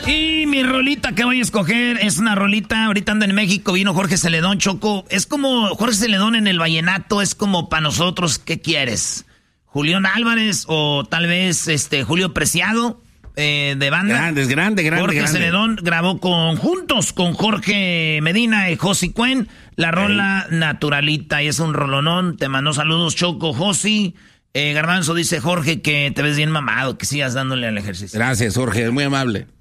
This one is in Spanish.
Y mi rolita que voy a escoger es una rolita, ahorita anda en México, vino Jorge Celedón, Choco. Es como Jorge Celedón en el vallenato, es como para nosotros, ¿qué quieres? Julián Álvarez o tal vez Julio Preciado de banda. Grande. Jorge Celedón grabó juntos con Jorge Medina y Josi Cuen la rola Naturalita y es un rolonón. Te mandó saludos, Choco, Josi. Garbanzo dice Jorge que te ves bien mamado, que sigas dándole al ejercicio. Gracias, Jorge, es muy amable.